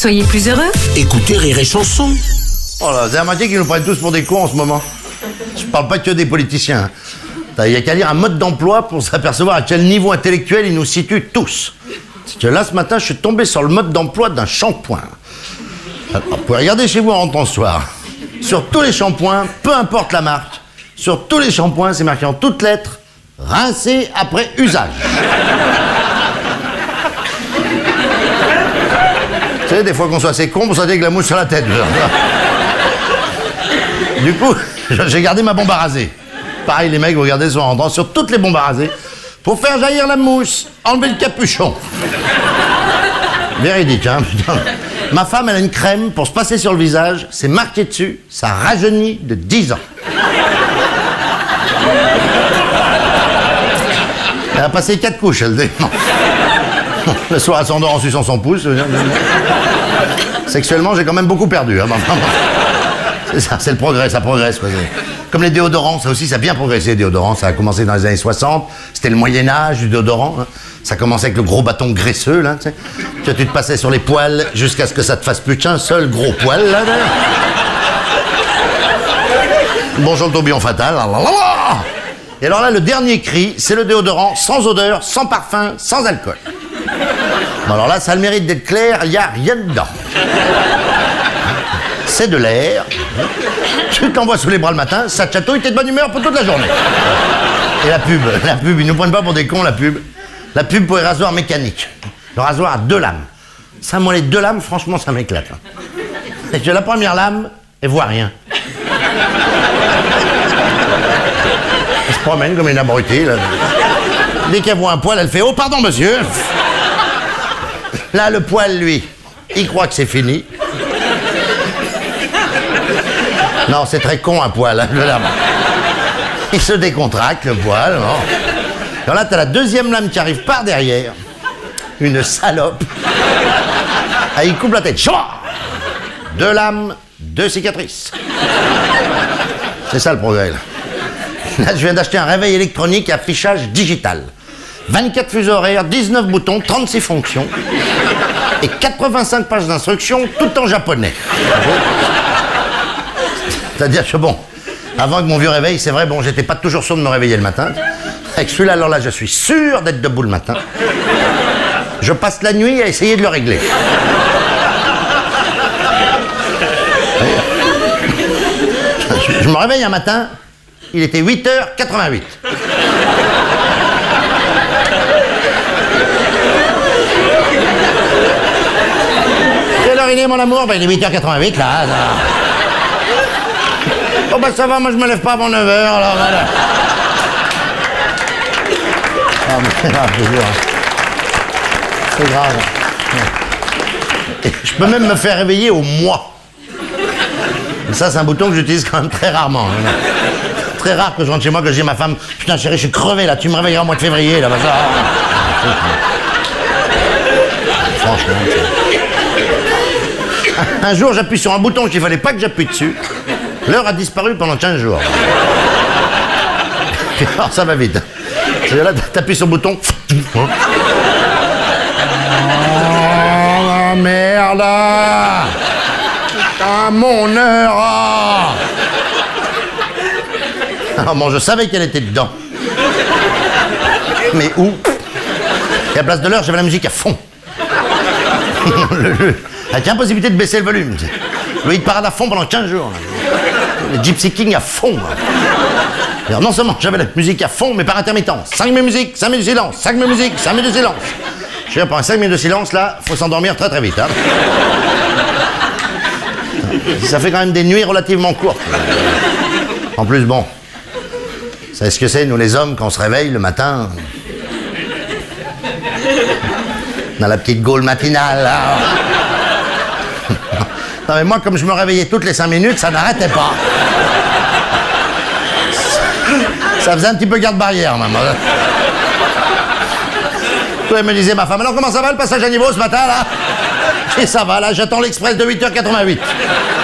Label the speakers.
Speaker 1: Soyez plus heureux.
Speaker 2: Écoutez Rire et Chanson.
Speaker 3: Oh là, c'est la moitié qui nous prennent tous pour des cons en ce moment. Je parle pas que des politiciens. Il y a qu'à lire un mode d'emploi pour s'apercevoir à quel niveau intellectuel ils nous situent tous. C'est que là, ce matin, je suis tombé sur le mode d'emploi d'un shampoing. Alors, vous pouvez regarder chez vous en rentrant ce soir. Sur tous les shampoings, peu importe la marque, sur tous les shampoings, c'est marqué en toutes lettres, rincé après usage. Vous savez, des fois qu'on soit assez con pour sortir avec la mousse sur la tête. Du coup, j'ai gardé ma bombe à raser. Pareil, les mecs, vous regardez sur rentrant sur toutes les bombes à raser pour faire jaillir la mousse, enlever le capuchon. Véridique, hein, putain. Ma femme, elle a une crème pour se passer sur le visage, c'est marqué dessus, ça rajeunit de 10 ans. Elle a passé 4 couches, elle dit. Le soir, elle s'endort en suçant son pouce. Sexuellement, j'ai quand même beaucoup perdu. Hein. C'est ça, c'est le progrès, ça progresse. Quoi. Comme les déodorants, ça aussi, ça a bien progressé, les déodorants. Ça a commencé dans les années 60. C'était le Moyen-Âge du déodorant. Hein. Ça commençait avec le gros bâton graisseux, là, tu sais. Que tu te passais sur les poils jusqu'à ce que ça te fasse plus qu'un seul gros poil, là. Bonjour le tourbillon fatal. Et alors là, le dernier cri, c'est le déodorant sans odeur, sans parfum, sans alcool. Bon, alors là, ça a le mérite d'être clair, il n'y a rien dedans. C'est de l'air. Tu t'envoies sous les bras le matin, ça te chatouille, t'es de bonne humeur pour toute la journée. Et la pub, ils nous prennent pas pour des cons, la pub. La pub pour les rasoirs mécaniques. Le rasoir à 2 lames. Ça, moi, les 2 lames, franchement, ça m'éclate. Et que la première lame, elle voit rien. Elle se promène comme une abrutée, là. Dès qu'elle voit un poil, elle fait « Oh, pardon, monsieur !» Là, le poil, lui, il croit que c'est fini. Non, c'est très con, un poil. Hein, il se décontracte, le poil. Bon. Alors là, t'as la deuxième lame qui arrive par derrière. Une salope. Ah, il coupe la tête. 2 lames, 2 cicatrices. C'est ça, le progrès, là. Là, je viens d'acheter un réveil électronique à affichage digital. 24 fuseaux horaires, 19 boutons, 36 fonctions. Et 85 pages d'instructions, tout en japonais. C'est-à-dire que bon, avant que mon vieux réveil, c'est vrai, bon, j'étais pas toujours sûr de me réveiller le matin. Avec celui-là, alors là, je suis sûr d'être debout le matin. Je passe la nuit à essayer de le régler. Je me réveille un matin, il était 8h88. Quelle heure il est, mon amour? Ben, il est 8h88, là. Oh, ben, ça va, moi, je me lève pas avant 9h, alors, voilà. Ah, mais c'est grave, je jure. C'est grave. Et je peux même me faire réveiller au mois. Et ça, c'est un bouton que j'utilise quand même très rarement. Hein. Très rare que je rentre chez moi, que je dis à ma femme « Putain, chérie, je suis crevé, là, tu me réveilleras au mois de février, là. » Franchement, un jour, j'appuie sur un bouton qu'il fallait pas que j'appuie dessus. L'heure a disparu pendant 15 jours. Alors, ça va vite. Là, t'appuies sur le bouton. Oh, la merde! Putain, mon heure! Alors bon, je savais qu'elle était dedans. Mais où? Et à la place de l'heure, j'avais la musique à fond. Avec impossibilité de baisser le volume. Le hit parade à fond pendant 15 jours. Le Gypsy King à fond. Alors non seulement j'avais la musique à fond, mais par intermittence. 5 minutes de musique, 5 minutes de silence. 5 minutes de musique, 5 minutes de silence. Je sais, pendant 5 minutes de silence, là, faut s'endormir très très vite. Hein. Ça fait quand même des nuits relativement courtes. En plus, bon, vous savez ce que c'est, nous les hommes, quand on se réveille le matin, on a la petite gaule matinale, là. Non mais moi, comme je me réveillais toutes les 5 minutes, ça n'arrêtait pas. Ça faisait un petit peu garde-barrière, même. Elle me disait, ma femme, alors comment ça va le passage à niveau ce matin, là? Et ça va, là, j'attends l'express de 8h88.